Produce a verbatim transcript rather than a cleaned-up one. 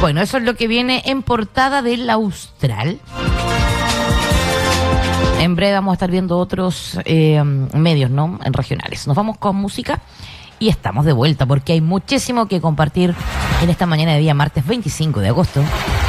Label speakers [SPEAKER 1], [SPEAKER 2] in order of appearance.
[SPEAKER 1] Bueno, eso es lo que viene en portada del Austral. En breve vamos a estar viendo otros eh, medios, ¿no? En regionales. Nos vamos con música y estamos de vuelta porque hay muchísimo que compartir en esta mañana de día martes veinticinco de agosto.